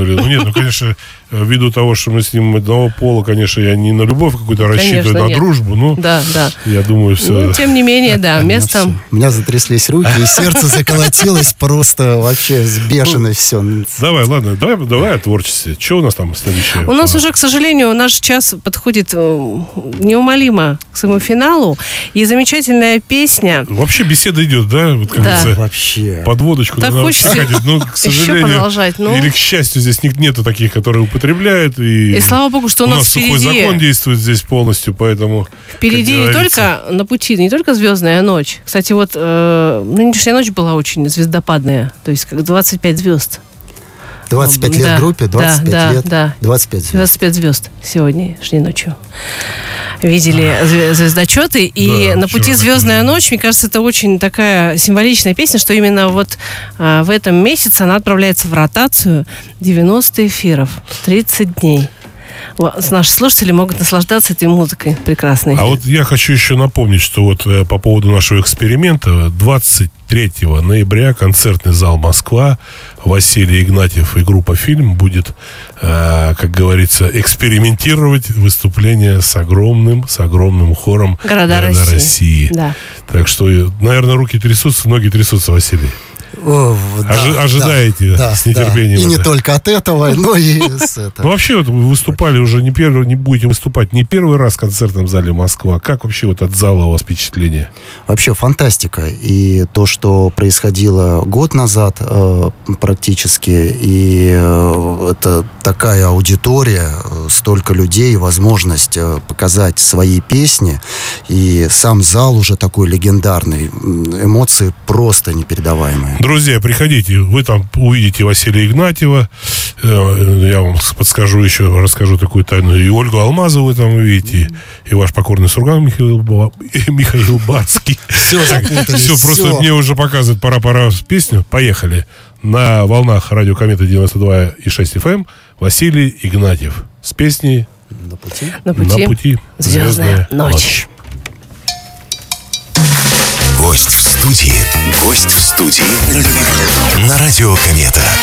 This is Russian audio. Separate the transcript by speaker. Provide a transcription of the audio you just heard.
Speaker 1: рассчитывали. Ну нет, конечно, ввиду того, что мы с ним одного пола, конечно, я не на любовь какую-то рассчитываю, на дружбу. Ну, да. Я думаю, все.
Speaker 2: Ну, тем не менее, да, место...
Speaker 3: У меня затряслись руки, и сердце заколотилось просто вообще бешено все.
Speaker 1: Давай о творчестве. Что у нас там следующее?
Speaker 2: У нас уже, к сожалению, наш час подходит неумолимо к своему финалу. И замечательная песня...
Speaker 1: Вообще беседа идет, да? Вот, как
Speaker 2: да.
Speaker 3: Вообще.
Speaker 1: Подводочку
Speaker 2: так
Speaker 1: хочется заходить. Но, к сожалению, или к счастью, здесь нету таких, которые употребляют. И
Speaker 2: слава богу, что у нас
Speaker 1: сухой закон действует здесь полностью, поэтому...
Speaker 2: Впереди не только на пути, не только звездная ночь. Кстати, вот нынешняя ночь была очень звездопадная. То есть как 25 звезд.
Speaker 3: 25 лет группе, 25 лет.
Speaker 2: Да.
Speaker 3: 25 звезд.
Speaker 2: 25 звезд сегодняшней ночью. Видели звездочеты. И на пути «Звездная ночь», мне кажется, это очень такая символичная песня, что именно вот в этом месяце она отправляется в ротацию 90 эфиров, 30 дней. Наши слушатели могут наслаждаться этой музыкой прекрасной.
Speaker 1: А вот я хочу еще напомнить, что вот по поводу нашего эксперимента 23 ноября концертный зал «Москва», Василий Игнатьев и группа «Фильм» будет, как говорится, экспериментировать выступление с огромным хором
Speaker 2: «Города России». Да.
Speaker 1: Так что, наверное, руки трясутся, ноги трясутся, Василий. Ожидаете с нетерпением.
Speaker 3: И не только от этого, но и с этого.
Speaker 1: Вообще, вот вы выступали уже не будете выступать не первый раз в концертном зале «Москва». Как вообще вот от зала у вас впечатление?
Speaker 3: Вообще фантастика. И то, что происходило год назад практически, и это такая аудитория, столько людей, возможность показать свои песни, и сам зал уже такой легендарный. Эмоции просто непередаваемые.
Speaker 1: Друзья, приходите, вы там увидите Василия Игнатьева, я вам подскажу еще, расскажу такую тайну, и Ольгу Алмазову вы там увидите, и ваш покорный слуга Михаил Бацкий. Все, просто мне уже показывают, пора песню. Поехали. На волнах радио Комета 92,6 FM Василий Игнатьев с песней
Speaker 2: «На пути звездная ночь».
Speaker 4: Гость в студии. На радио Комета.